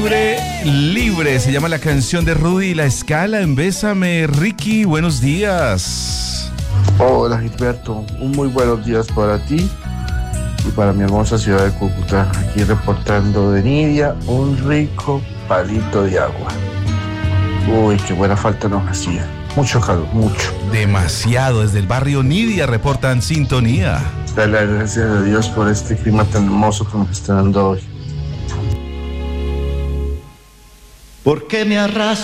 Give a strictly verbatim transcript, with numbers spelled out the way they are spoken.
Libre, libre, se llama la canción de Rudy y La Escala en Bésame. Ricky, buenos días. Hola Gilberto, un muy buenos días para ti y para mi hermosa ciudad de Cúcuta. Aquí reportando de Nidia un rico palito de agua. Uy, qué buena falta nos hacía. Mucho calor, mucho. Demasiado, desde el barrio Nidia reportan sintonía. Dale las gracias a Dios por este clima tan hermoso que nos está dando hoy. ¿Por qué me arrastras?